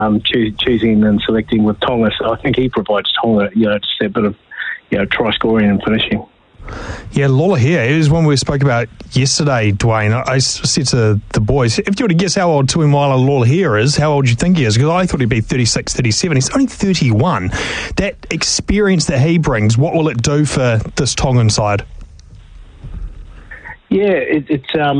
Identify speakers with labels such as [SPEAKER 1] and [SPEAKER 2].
[SPEAKER 1] choosing and selecting with Tonga. So I think he provides Tonga, just a bit of, try scoring and finishing.
[SPEAKER 2] Yeah, Lolohea is one we spoke about yesterday, Dwayne. I said to the boys, if you were to guess how old Tuimaila Lolohea is, how old do you think he is? Because I thought he'd be 36, 37. He's only 31. That experience that he brings, what will it do for this Tongan side?
[SPEAKER 1] Yeah, it's